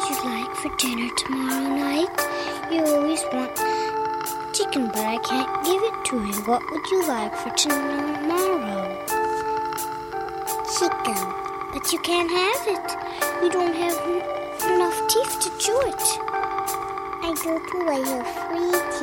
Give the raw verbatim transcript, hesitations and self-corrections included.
you like for dinner tomorrow night? You always want chicken, but I can't give it to you. What would you like for tomorrow? Chicken. But you can't have it. You don't have n- enough teeth to chew it. I do too. I have three teeth.